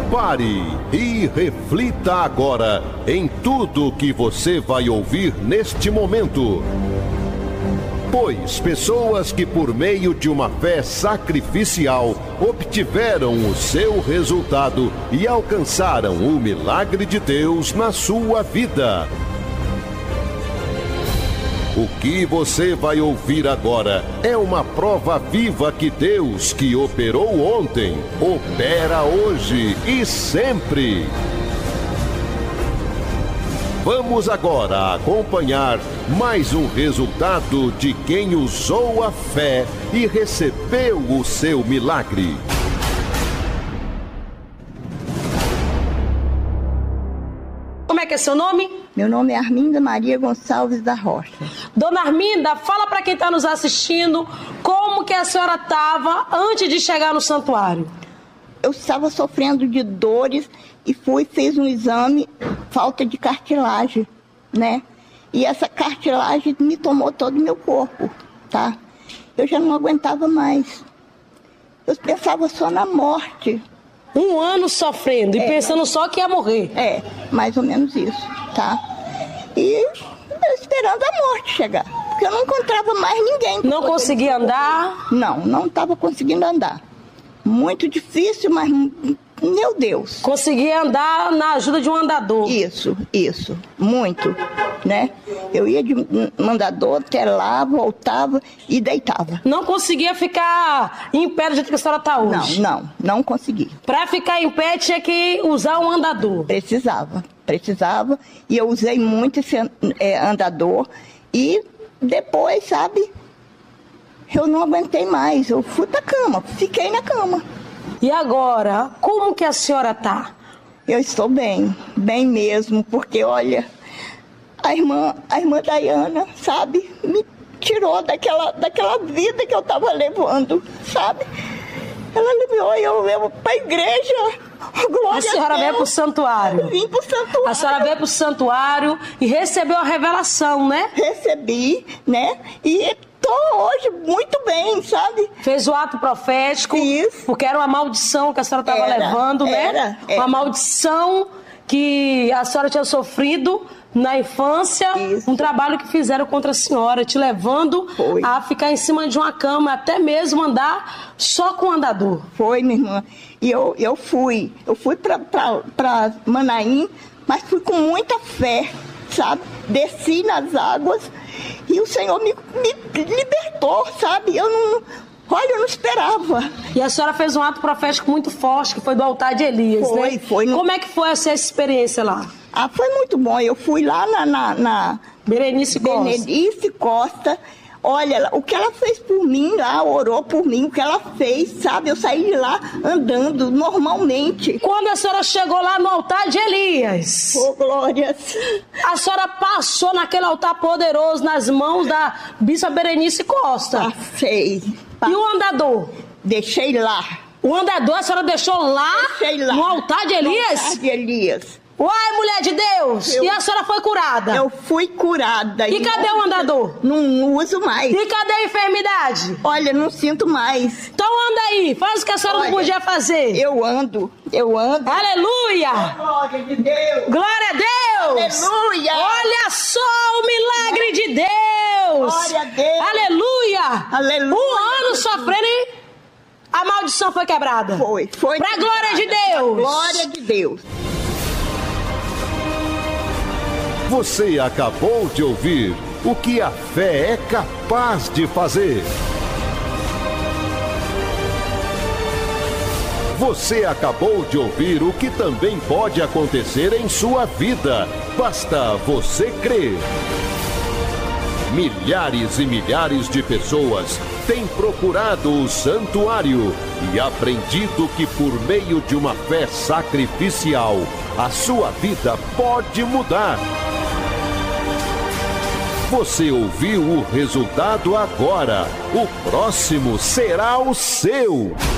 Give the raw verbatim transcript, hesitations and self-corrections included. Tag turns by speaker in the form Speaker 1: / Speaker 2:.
Speaker 1: Pare e reflita agora em tudo que você vai ouvir neste momento. Pois pessoas que por meio de uma fé sacrificial obtiveram o seu resultado e alcançaram o milagre de Deus na sua vida. O que você vai ouvir agora é uma prova viva que Deus, que operou ontem, opera hoje e sempre. Vamos agora acompanhar mais um resultado de quem usou a fé e recebeu o seu milagre.
Speaker 2: Como é que é seu nome?
Speaker 3: Meu nome é Arminda Maria Gonçalves da Rocha.
Speaker 2: Dona Arminda, fala para quem está nos assistindo como que a senhora estava antes de chegar no santuário.
Speaker 3: Eu estava sofrendo de dores e fui, fiz um exame, falta de cartilagem, né? E essa cartilagem me tomou todo o meu corpo, tá? Eu já não aguentava mais. Eu pensava só na morte.
Speaker 2: Um ano sofrendo e é, pensando só que ia morrer.
Speaker 3: É, mais ou menos isso, tá? E esperando a morte chegar, porque eu não encontrava mais ninguém.
Speaker 2: Não conseguia andar?
Speaker 3: Não, não estava conseguindo andar. Muito difícil, mas, meu Deus.
Speaker 2: Conseguia andar na ajuda de um andador.
Speaker 3: Isso, isso, muito, né? Eu ia de um andador até lá, voltava e deitava.
Speaker 2: Não conseguia ficar em pé do jeito que a senhora está hoje?
Speaker 3: Não, não, não conseguia.
Speaker 2: Para ficar em pé tinha que usar um andador?
Speaker 3: Precisava, precisava. E eu usei muito esse é, andador e depois, sabe... Eu não aguentei mais, eu fui pra cama, fiquei na cama.
Speaker 2: E agora, como que a senhora tá?
Speaker 3: Eu estou bem, bem mesmo, porque olha, a irmã, a irmã Dayana, sabe, me tirou daquela, daquela vida que eu tava levando, sabe? Ela levou eu, eu pra igreja. Glória
Speaker 2: a senhora
Speaker 3: a
Speaker 2: veio pro santuário.
Speaker 3: Vim pro santuário.
Speaker 2: A senhora veio pro santuário e recebeu a revelação, né?
Speaker 3: Recebi, né? E tô hoje muito bem, sabe?
Speaker 2: Fez o ato profético.
Speaker 3: Isso.
Speaker 2: Porque era uma maldição que a senhora estava levando, né?
Speaker 3: Era, era.
Speaker 2: Uma maldição que a senhora tinha sofrido na infância.
Speaker 3: Isso.
Speaker 2: Um trabalho que fizeram contra a senhora, te levando
Speaker 3: Foi.
Speaker 2: a ficar em cima de uma cama, até mesmo andar só com o andador.
Speaker 3: Foi, minha irmã. E eu, eu fui, eu fui pra, pra, pra Manaim, mas fui com muita fé, sabe? Desci nas águas e o Senhor me, me libertou, sabe? Eu não... Olha, eu não esperava.
Speaker 2: E a senhora fez um ato profético muito forte, que foi do altar de Elias,
Speaker 3: foi,
Speaker 2: né?
Speaker 3: Foi,
Speaker 2: Como é que foi essa experiência lá?
Speaker 3: Ah, foi muito bom. Eu fui lá na... na, na...
Speaker 2: Berenice Costa.
Speaker 3: Berenice Costa. Olha, o que ela fez por mim lá, orou por mim, o que ela fez, sabe? Eu saí de lá andando normalmente.
Speaker 2: Quando a senhora chegou lá no altar de Elias...
Speaker 3: Oh, glórias!
Speaker 2: A senhora passou naquele altar poderoso nas mãos da bispa Berenice Costa.
Speaker 3: Passei.
Speaker 2: E o andador?
Speaker 3: Deixei lá.
Speaker 2: O andador a senhora deixou lá?
Speaker 3: Deixei lá.
Speaker 2: No altar de Elias?
Speaker 3: No altar de Elias.
Speaker 2: Uai, mulher de Deus! Eu, e a senhora foi curada?
Speaker 3: Eu fui curada.
Speaker 2: E cadê o andador?
Speaker 3: Não uso mais.
Speaker 2: E cadê a enfermidade?
Speaker 3: Olha, não sinto mais.
Speaker 2: Então anda aí, faz o que a senhora Olha, não podia fazer.
Speaker 3: Eu ando, eu ando.
Speaker 2: Aleluia!
Speaker 3: Oh, glória de Deus!
Speaker 2: Glória a Deus!
Speaker 3: Aleluia!
Speaker 2: Olha só o milagre de Deus!
Speaker 3: Glória a Deus!
Speaker 2: Aleluia!
Speaker 3: Aleluia!
Speaker 2: Um ano sofrendo e a maldição foi quebrada.
Speaker 3: Foi, foi.
Speaker 2: Pra glória de Deus!
Speaker 3: Glória de Deus!
Speaker 1: Você acabou de ouvir o que a fé é capaz de fazer. Você acabou de ouvir o que também pode acontecer em sua vida. Basta você crer. Milhares e milhares de pessoas têm procurado o santuário e aprendido que por meio de uma fé sacrificial, a sua vida pode mudar. Você ouviu o resultado agora. O próximo será o seu.